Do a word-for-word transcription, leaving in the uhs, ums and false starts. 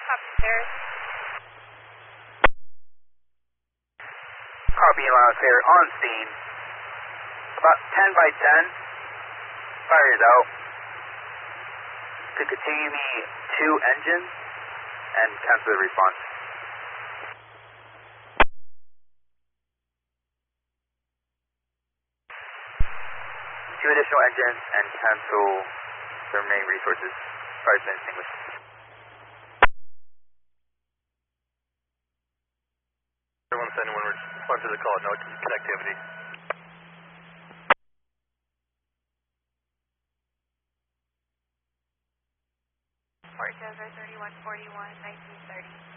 Upstairs. Copy, Lounge here, on scene. About ten by ten. Fire is out. Could continue me two engines and cancel the response. Two additional engines and cancel the remaining resources. Fire's been extinguished. Everyone sending one response to the call, no connectivity. Fort Dover thirty-one forty-one, nineteen thirty.